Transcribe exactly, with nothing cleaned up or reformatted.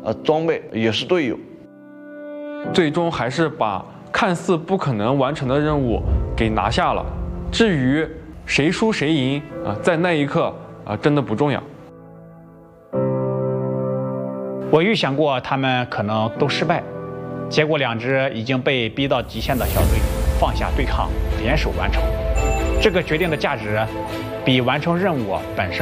呃装备，也是队友。 最终还是把看似不可能完成的任务给拿下了。至于谁输谁赢啊，在那一刻啊，真的不重要。 我预想过他们可能都失败，结果两支已经被逼到极限的小队放下对抗，联手完成。这个决定的价值比完成任务本身